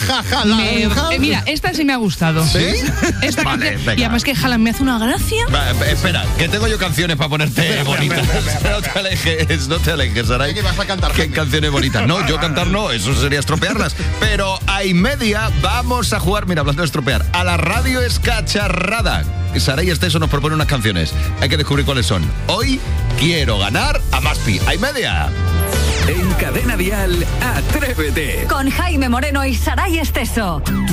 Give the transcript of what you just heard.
Mira, esta sí me ha gustado. ¿Sí? Esta Vale, canción. venga. Y además que Haaland me hace una gracia. Espera, que tengo yo canciones para ponerte bonitas. No te alejes, Saray. ¿Qué vas a cantar? ¿Qué canciones bonitas? No, yo cantar no, eso sería estropearlas. Pero a y media vamos a jugar, mira, hablando de estropear, a la radio escacharrada. Saray Esteso nos propone unas canciones. Hay que descubrir cuáles son. Hoy quiero ganar a Maspi. A y media. En Cadena Dial, Atrévete. Con Jaime Moreno y Saray Esteso.